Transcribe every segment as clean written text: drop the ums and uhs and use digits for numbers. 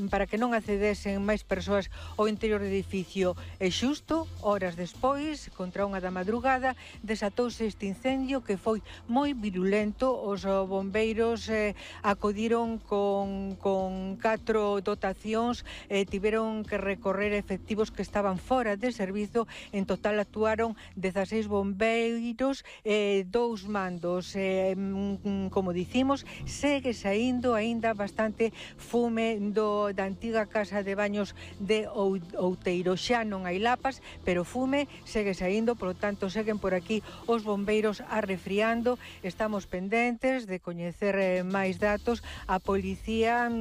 para que non accedesen máis persoas ao interior do edificio. E xusto, horas despois, contra unha da madrugada, desatouse este incendio que foi moi virulento. Os bombeiros acudiron con 4 dotacións, tiveron que recorrer efectivos que estaban fora de servizo. En total actuaron 16 bombeiros, 2 mandos. Como dicimos, segue saindo aínda bastante fume da antiga casa de baños de Outeiro. Xa non hai lapas, pero fume segue saindo, polo tanto seguen por aquí os bombeiros arrefriando. Estamos pendentes de coñecer máis datos. A policía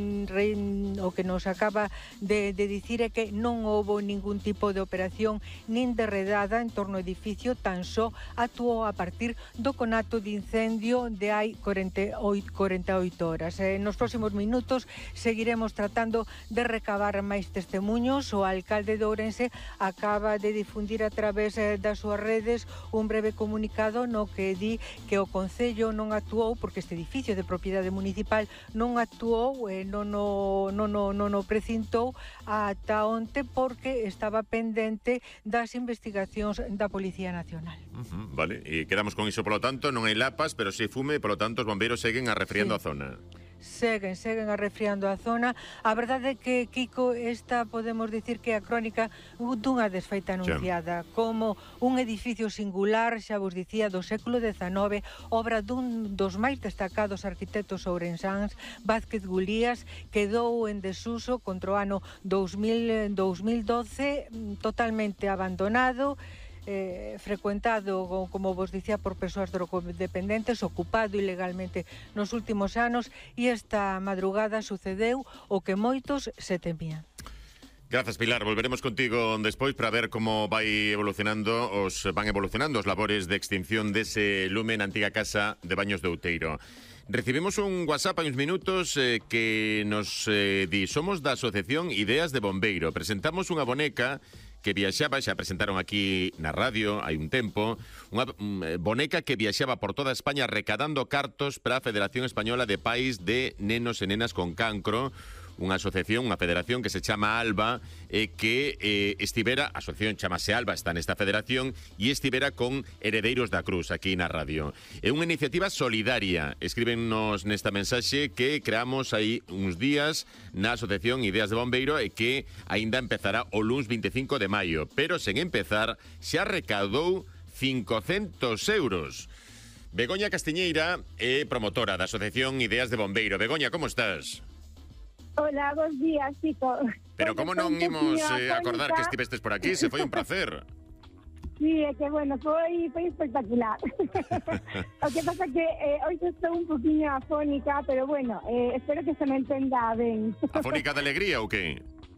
o que nos acaba de dicir é que non houbo ningún tipo de operación nin de redada en torno ao edificio, tan só actuou a partir do conato de incendio de hai 48 horas. Nos próximos minutos seguiremos tratando de recabar máis testemuños. O alcalde de Ourense acaba de difundir a través das súas redes un breve comunicado no que di que o Concello non actuou porque este edificio de propiedade municipal non actuou, non o precintou ata onte porque estaba pendente das investigacións da Policía Nacional. Vale, e quedamos con iso, polo tanto, non hai lapas, pero si fume, polo tanto, os bombeiros seguen arrefriando a zona. Seguen arrefriando a zona. A verdade é que, Kiko, esta podemos dicir que é a crónica dunha desfeita anunciada, como un edificio singular, xa vos dicía, do século XIX, obra dun dos máis destacados arquitectos ourensáns, Vázquez Gulías, quedou en desuso contra o ano 2012, totalmente abandonado, frecuentado, como vos dicía, por persoas drogodependentes, ocupado ilegalmente nos últimos anos, e esta madrugada sucedeu o que moitos se temían. Grazas, Pilar. Volveremos contigo despois para ver como van evolucionando os labores de extinción dese lume na antiga casa de baños de Outeiro. Recibimos un WhatsApp hai uns minutos que nos di: somos da Asociación Ideas de Bombeiro. Presentamos unha boneca que viaxaba, xa presentaron aquí na radio hai un tempo, unha boneca que viaxaba por toda España recadando cartos para a Federación Española de Pais de Nenos e Nenas con Cancro, unha asociación, unha federación que se chama ALBA, que estivera, a asociación chamase ALBA, está nesta federación, e estivera con Heredeiros da Cruz, aquí na radio. É unha iniciativa solidaria, escríbennos nesta mensaxe, que creamos aí uns días na Asociación Ideas de Bombeiro e que aínda empezará o luns 25 de maio, pero sen empezar xa recaudou 500 euros. Begoña Castiñeira é promotora da Asociación Ideas de Bombeiro. Begoña, como estás? Hola, bons días, Chico. Pero como non imos acordar que estivestes por aquí? Se foi un placer. Sí, é que, bueno, foi espectacular. O que pasa que hoxe estou un poquinho afónica, pero bueno, espero que se me entenda ben. Afónica de alegría ou que?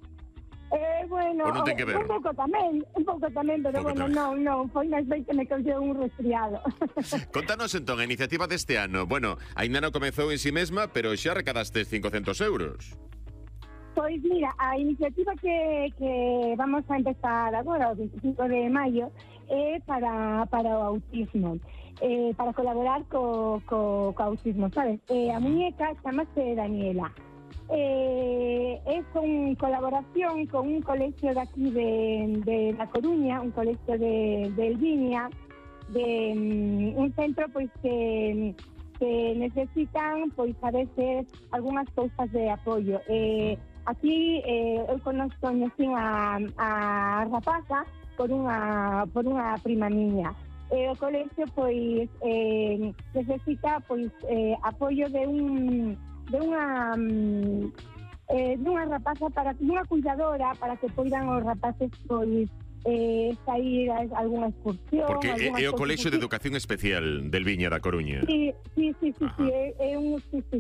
Bueno, non ten que ver? un pouco tamén, pero bueno, non, foi máis ben que me causou un resfriado. Contanos entón a iniciativa deste ano. Bueno, aínda non comezou en si mesma, pero xa recadastes 500 euros. Pois mira, a iniciativa que vamos a empezar agora, o 25 de maio, é para o autismo, para colaborar co autismo, sabes? A muñeca chamase Daniela. É con colaboración con un colegio de aquí de La Coruña, un colegio de Elviña, de un centro pois que necesitan pois a veces algunhas cousas de apoio. Aquí eu coñecín a rapaza por unha prima miña. O colegio pois necesita pois apoio de unha rapaza, dunha cuidadora, para que poidan os rapaces pois sair a algunha excursión. Porque é o Colexio de Educación Especial del Viña da Coruña. Sí, é un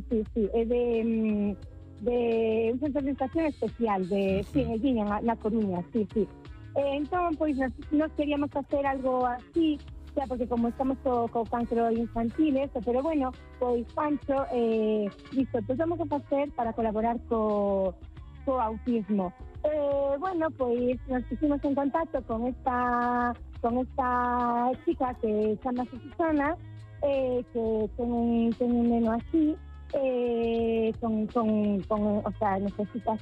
un centro de educación especial de Viña na Coruña, sí. Entón, pois nos queríamos facer algo así, xa, porque como estamos co cancro infantil, pero bueno, pois Pancho dixo, pois vamos a facer para colaborar co autismo. Bueno, pois nos pusimos en contacto con esta chica que chama Susana, que ten un neno así, o sea, necesita